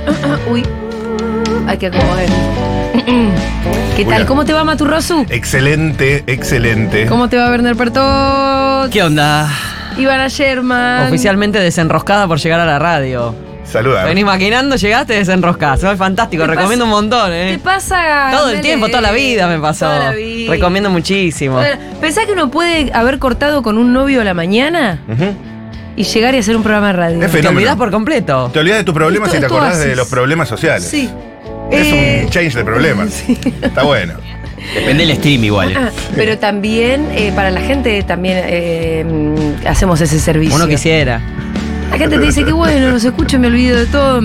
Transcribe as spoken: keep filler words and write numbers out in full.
Uy, hay que acomodar. ¿Qué tal? Bueno. ¿Cómo te va, Maturrosu? Excelente, excelente. ¿Cómo te va, Werner Pertot? ¿Qué onda? Ivana Sherman. Oficialmente desenroscada por llegar a la radio. Saluda. Venís maquinando, llegaste desenroscada. Soy fantástico, ¿Te recomiendo pasa- un montón, ¿Te ¿eh? pasa? Todo el Mele? tiempo, toda la vida me pasó. Toda la vida. Recomiendo muchísimo. Bueno, ¿Pensás que uno puede haber cortado con un novio a la mañana Ujú. y llegar y hacer un programa de radio? Es Te fenómeno. olvidás por completo. Te olvidas de tus problemas Esto- y te esto acordás de haces. los problemas sociales. Sí. Es Eh, un change de problemas. sí. Está bueno. Depende del stream igual. Ah, pero también, eh, para la gente, también eh, mm, hacemos ese servicio. Uno quisiera. La gente te dice que bueno, los escucho y me olvido de todo.